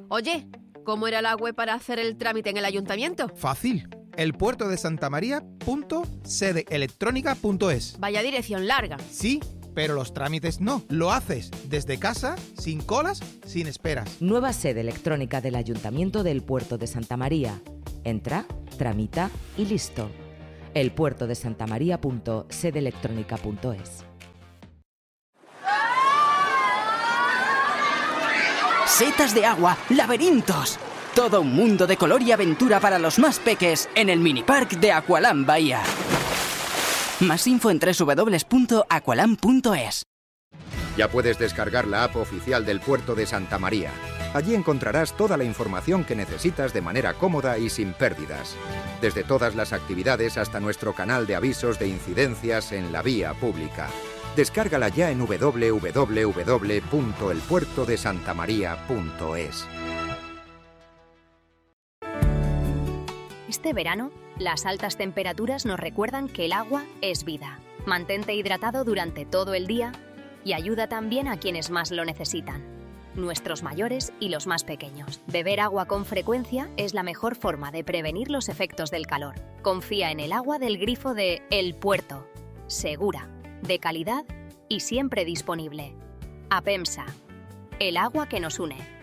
Oye, ¿cómo era la web para hacer el trámite en el ayuntamiento? Fácil. elpuertodesantamaria.sedeelectronica.es. Vaya dirección larga. Sí, pero los trámites no. Lo haces desde casa, sin colas, sin esperas. Nueva sede electrónica del Ayuntamiento del Puerto de Santa María. Entra, tramita y listo. elpuertodesantamaria.sedeelectronica.es. Setas de agua, laberintos. Todo un mundo de color y aventura para los más peques en el minipark de Aqualand Bahía. Más info en www.aqualand.es. Ya puedes descargar la app oficial del Puerto de Santa María. Allí encontrarás toda la información que necesitas de manera cómoda y sin pérdidas. Desde todas las actividades hasta nuestro canal de avisos de incidencias en la vía pública. Descárgala ya en www.elpuertodesantamaria.es. Este verano, las altas temperaturas nos recuerdan que el agua es vida. Mantente hidratado durante todo el día y ayuda también a quienes más lo necesitan, nuestros mayores y los más pequeños. Beber agua con frecuencia es la mejor forma de prevenir los efectos del calor. Confía en el agua del grifo de El Puerto. Segura, de calidad y siempre disponible. APEMSA. El agua que nos une.